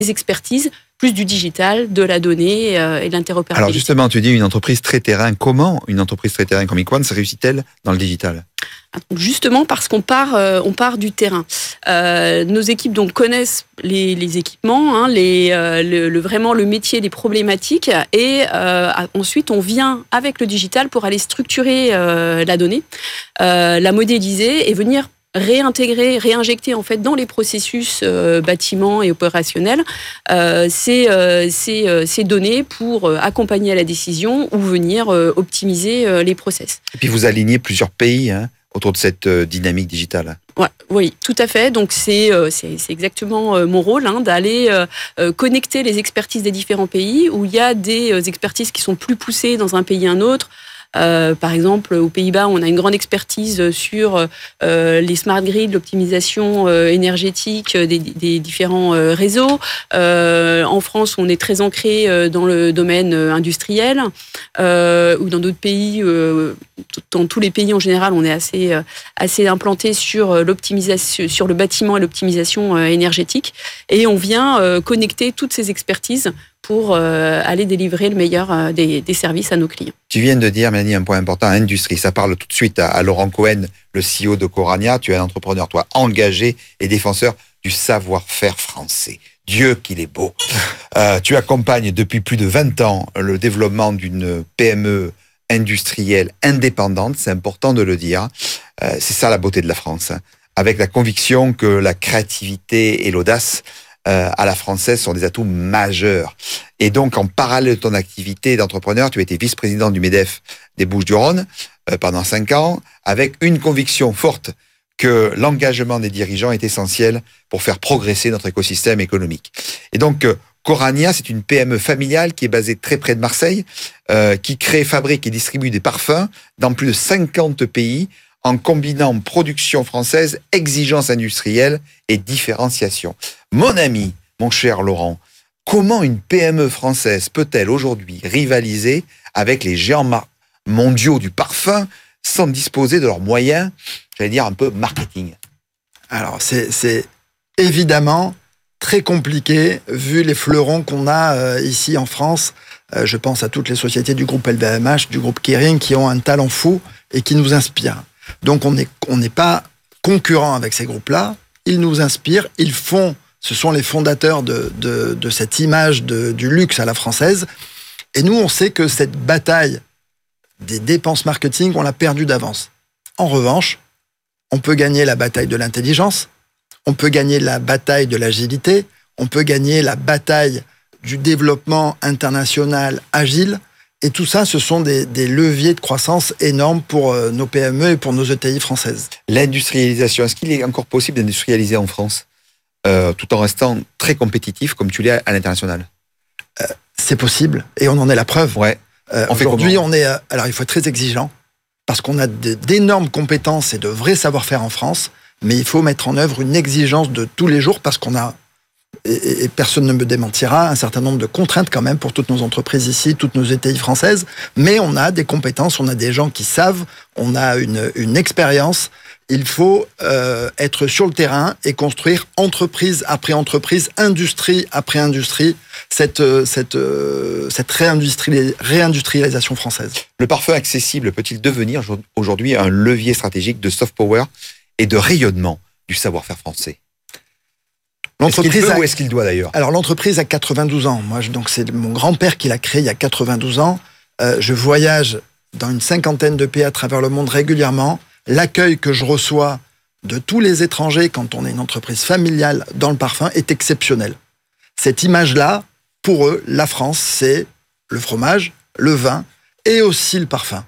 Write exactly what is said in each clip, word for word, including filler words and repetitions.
expertises, plus du digital, de la donnée euh, et de l'interopérabilité. Alors justement, tu dis une entreprise très terrain. Comment une entreprise très terrain comme Equans réussit-elle dans le digital ? Justement parce qu'on part, euh, on part du terrain. Euh, nos équipes donc connaissent les, les équipements, hein, les, euh, le, le, vraiment le métier, les problématiques, et euh, ensuite on vient avec le digital pour aller structurer euh, la donnée, euh, la modéliser et venir réintégrer, réinjecter en fait dans les processus euh, bâtiments et opérationnels euh, ces, euh, ces, euh, ces données pour euh, accompagner à la décision ou venir euh, optimiser euh, les process. Et puis vous alignez plusieurs pays hein, autour de cette euh, dynamique digitale. Ouais, oui, tout à fait. Donc c'est, euh, c'est, c'est exactement euh, mon rôle hein, d'aller euh, euh, connecter les expertises des différents pays où il y a des euh, expertises qui sont plus poussées dans un pays à un autre. Euh, par exemple, aux Pays-Bas, on a une grande expertise sur euh, les smart grids, l'optimisation euh, énergétique des, des différents euh, réseaux. Euh, en France, on est très ancré euh, dans le domaine industriel, euh, ou dans d'autres pays, euh, dans tous les pays en général, on est assez euh, assez implanté sur l'optimisation, sur le bâtiment et l'optimisation euh, énergétique, et on vient euh, connecter toutes ces expertises pour euh, aller délivrer le meilleur euh, des, des services à nos clients. Tu viens de dire, Mélanie, un point important, industrie. Ça parle tout de suite à, à Laurent Cohen, le C E O de Corania. Tu es un entrepreneur, toi, engagé et défenseur du savoir-faire français. Dieu qu'il est beau. Euh, tu accompagnes depuis plus de vingt ans le développement d'une P M E industrielle indépendante, c'est important de le dire. Euh, c'est ça la beauté de la France, hein. Avec la conviction que la créativité et l'audace Euh, à la française sont des atouts majeurs. Et donc, en parallèle de ton activité d'entrepreneur, tu as été vice-président du MEDEF des Bouches-du-Rhône euh, pendant cinq ans, avec une conviction forte que l'engagement des dirigeants est essentiel pour faire progresser notre écosystème économique. Et donc, euh, Corania, c'est une P M E familiale qui est basée très près de Marseille, euh, qui crée, fabrique et distribue des parfums dans plus de cinquante pays, en combinant production française, exigence industrielle et différenciation. Mon ami, mon cher Laurent, comment une P M E française peut-elle aujourd'hui rivaliser avec les géants mar- mondiaux du parfum sans disposer de leurs moyens, j'allais dire un peu marketing ? Alors, c'est, c'est évidemment très compliqué vu les fleurons qu'on a euh, ici en France. Euh, je pense à toutes les sociétés du groupe L V M H, du groupe Kering, qui ont un talent fou et qui nous inspirent. Donc, on n'est on n'est pas concurrent avec ces groupes-là. Ils nous inspirent, ils font, ce sont les fondateurs de, de, de cette image de, du luxe à la française. Et nous, on sait que cette bataille des dépenses marketing, on l'a perdue d'avance. En revanche, on peut gagner la bataille de l'intelligence, on peut gagner la bataille de l'agilité, on peut gagner la bataille du développement international agile. Et tout ça, ce sont des, des leviers de croissance énormes pour euh, nos P M E et pour nos E T I françaises. L'industrialisation, est-ce qu'il est encore possible d'industrialiser en France euh, tout en restant très compétitif comme tu l'es à l'international ? euh, C'est possible et on en est la preuve. Ouais. Euh, on fait aujourd'hui, comment ? on est. Euh, alors, il faut être très exigeant parce qu'on a de, d'énormes compétences et de vrais savoir-faire en France, mais il faut mettre en œuvre une exigence de tous les jours parce qu'on a. Et, et personne ne me démentira, un certain nombre de contraintes quand même pour toutes nos entreprises ici, toutes nos E T I françaises, mais on a des compétences, on a des gens qui savent, on a une, une expérience. Il faut euh, être sur le terrain et construire entreprise après entreprise, industrie après industrie, cette, cette, cette réindustrie, réindustrialisation française. Le parfum accessible peut-il devenir aujourd'hui un levier stratégique de soft power et de rayonnement du savoir-faire français ? L'entreprise est-ce qu'il peut, a... ou est-ce qu'il doit d'ailleurs ? Alors l'entreprise a quatre-vingt-douze ans. Moi, je, donc c'est mon grand-père qui l'a créé il y a quatre-vingt-douze ans. Euh, je voyage dans une cinquantaine de pays à travers le monde régulièrement. L'accueil que je reçois de tous les étrangers quand on est une entreprise familiale dans le parfum est exceptionnel. Cette image-là, pour eux, la France, c'est le fromage, le vin et aussi le parfum.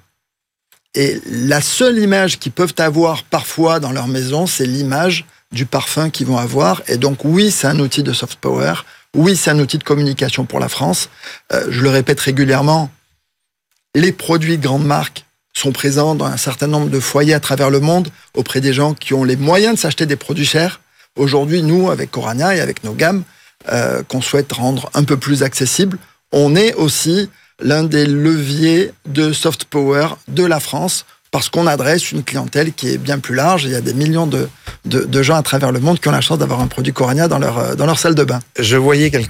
Et la seule image qu'ils peuvent avoir parfois dans leur maison, c'est l'image du parfum qu'ils vont avoir. Et donc, oui, c'est un outil de soft power. Oui, c'est un outil de communication pour la France. Euh, je le répète régulièrement, les produits de grandes marques sont présents dans un certain nombre de foyers à travers le monde auprès des gens qui ont les moyens de s'acheter des produits chers. Aujourd'hui, nous, avec Corania et avec nos gammes, euh, qu'on souhaite rendre un peu plus accessibles, on est aussi l'un des leviers de soft power de la France parce qu'on adresse une clientèle qui est bien plus large. Il y a des millions de, de, de gens à travers le monde qui ont la chance d'avoir un produit Corania dans leur, dans leur salle de bain. Je voyais quelqu'un